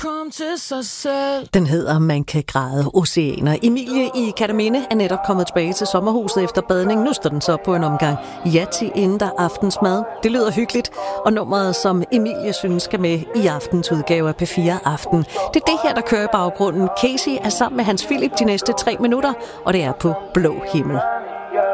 kom til sig selv. Den hedder Man kan græde oceaner. Emilie i Kerteminde er netop kommet tilbage til sommerhuset efter badning. Nu står den så på en omgang Yati inden der aftensmad. Det lyder hyggeligt, og nummeret, som Emilie synes skal med i aftens udgave af P4 Aften. Det er det her, der kører i baggrunden. Casey er sammen med Hans Philip de næste 3 minutter, og det er på Blå Himmel.